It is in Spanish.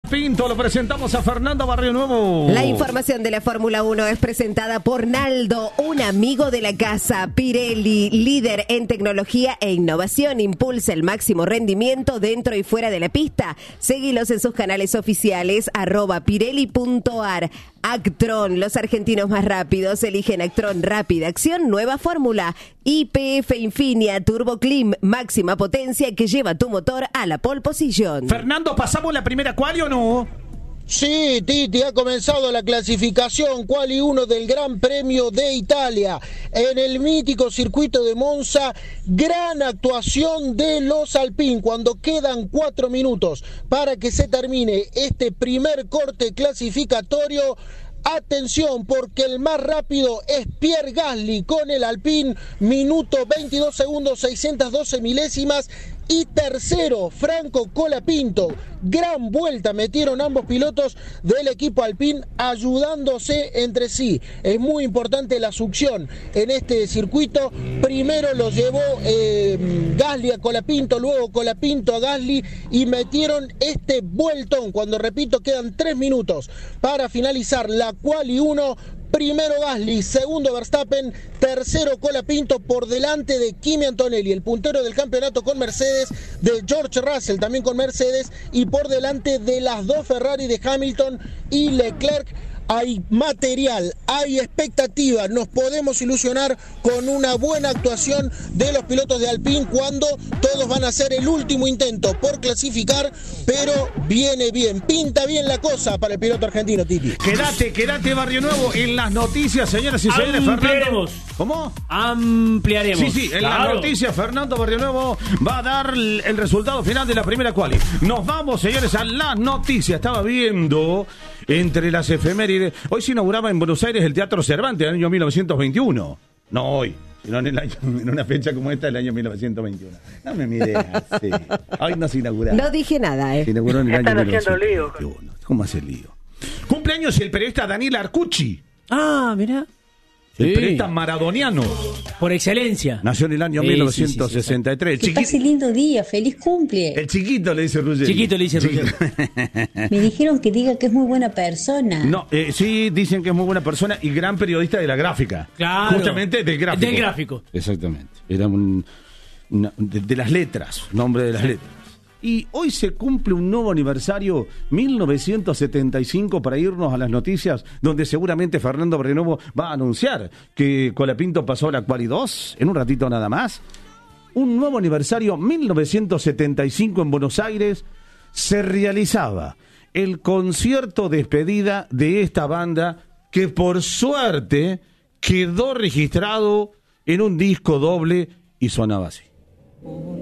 Pinto, lo presentamos a Fernando Barrionuevo. La información de la Fórmula 1 es presentada por Naldo, un amigo de la casa. Pirelli, líder en tecnología e innovación, impulsa el máximo rendimiento dentro y fuera de la pista. Seguilos en sus canales oficiales, @pirelli.ar. Actron, los argentinos más rápidos eligen Actron Rápida Acción, nueva fórmula. YPF Infinia Turbo Clim, máxima potencia que lleva tu motor a la pole position. Fernando, ¿pasamos la primera quali o no? Sí, Titi, ha comenzado la clasificación quali 1 del Gran Premio de Italia en el mítico circuito de Monza. Gran actuación de los Alpine cuando quedan 4 minutos para que se termine este primer corte clasificatorio. Atención, porque el más rápido es Pierre Gasly con el Alpine, minuto 22 segundos 612 milésimas. Y tercero, Franco Colapinto. Gran vuelta metieron ambos pilotos del equipo Alpine ayudándose entre sí. Es muy importante la succión en este circuito. Primero lo llevó Gasly a Colapinto, luego Colapinto a Gasly y metieron este vueltón cuando, repito, quedan 3 minutos para finalizar la quali 1. Primero Gasly, segundo Verstappen, tercero Colapinto por delante de Kimi Antonelli, el puntero del campeonato con Mercedes, de George Russell también con Mercedes y por delante de las dos Ferrari de Hamilton y Leclerc. Hay material, hay expectativa, nos podemos ilusionar con una buena actuación de los pilotos de Alpine cuando todos van a hacer el último intento por clasificar, pero viene bien, pinta bien la cosa para el piloto argentino, Titi. Quédate Barrionuevo en las noticias, señoras y señores. Fernando, ¿cómo? Ampliaremos. Sí, en las noticias Fernando Barrionuevo va a dar el resultado final de la primera quali. Nos vamos, señores, a las noticias. Estaba viendo entre las efemérides. Hoy se inauguraba en Buenos Aires el Teatro Cervantes en el año 1921. No hoy, sino en una fecha como esta del año 1921. No me mires así. Hoy no se inauguraba. No dije nada, Se inauguró en el año 1921. Lío. ¿Cómo hace lío? Cumpleaños el periodista Daniel Arcucci. Ah, mirá. El periodista maradoniano. Por excelencia. Nació en el año 1963. Que pase lindo día, feliz cumple. El chiquito le dice Ruggeri. Chiquito le dice Ruggeri. Me dijeron que diga que es muy buena persona. No, sí, dicen que es muy buena persona y gran periodista de la gráfica. Claro. Justamente del gráfico. Del gráfico. Exactamente. Era de las letras, nombre de las letras. Y hoy se cumple un nuevo aniversario, 1975, para irnos a las noticias, donde seguramente Fernando Barrionuevo va a anunciar que Colapinto pasó a la quali 2, en un ratito nada más. Un nuevo aniversario, 1975 en Buenos Aires, se realizaba el concierto despedida de esta banda que por suerte quedó registrado en un disco doble y sonaba así.